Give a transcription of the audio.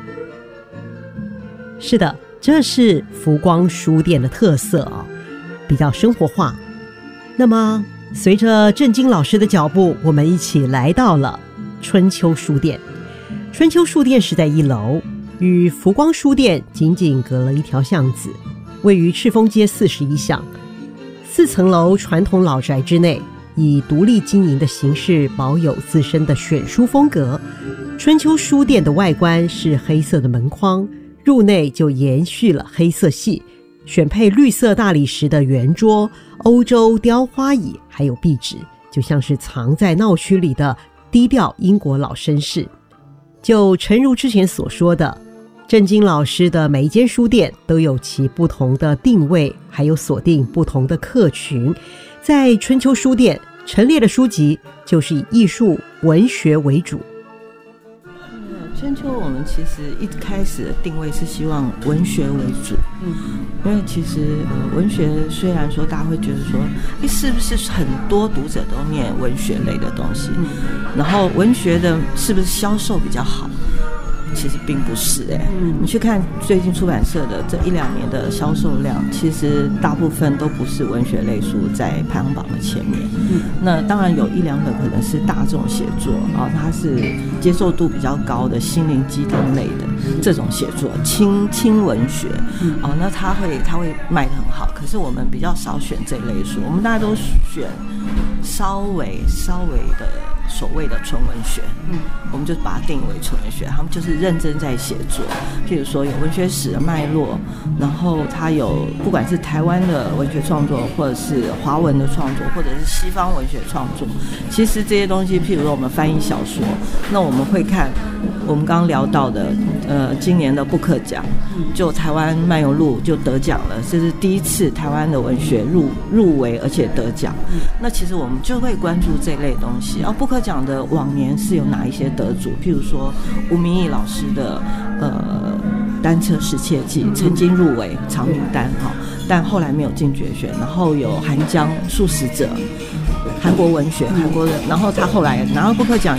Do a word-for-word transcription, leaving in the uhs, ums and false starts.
是的，这是福光书店的特色哦，比较生活化。那么随着正经老师的脚步，我们一起来到了春秋书店。春秋书店是在一楼，与福光书店仅仅隔了一条巷子，位于赤峰街四十一巷。四层楼传统老宅之内，以独立经营的形式保有自身的选书风格。春秋书店的外观是黑色的门框，入内就延续了黑色系，选配绿色大理石的圆桌、欧洲雕花椅，还有壁纸，就像是藏在闹区里的低调英国老绅士。就诚如之前所说的，正经老师的每一间书店都有其不同的定位，还有锁定不同的客群。在春秋书店陈列的书籍就是以艺术文学为主。 春秋我们其实一开始的定位是希望文学为主，嗯，因为其实呃文学虽然说大家会觉得说，哎，是不是很多读者都念文学类的东西，嗯，然后文学的是不是销售比较好？其实并不是哎、欸嗯，你去看最近出版社的这一两年的销售量，其实大部分都不是文学类书在排行榜的前面。嗯，那当然有一两本可能是大众写作啊，它是接受度比较高的心灵鸡汤类的这种写作，轻轻文学，嗯，啊，那它会它会卖得很好。可是我们比较少选这类书，我们大家都选稍微稍微的。所谓的纯文学，嗯，我们就把它定为纯文学，他们就是认真在写作。譬如说有文学史的脉络，然后它有不管是台湾的文学创作，或者是华文的创作，或者是西方文学创作。其实这些东西，譬如说我们翻译小说，那我们会看我们刚刚聊到的，呃，今年的布克奖，就台湾漫游录就得奖了，这是第一次台湾的文学入入围而且得奖。那其实我们就会关注这类东西。然后布克奖的往年是有哪一些得主？譬如说吴明益老师的呃单车失窃记曾经入围长名单哈，但后来没有进决选。然后有韩江素食者，韩国文学，韩国人，然后他后来拿到布克奖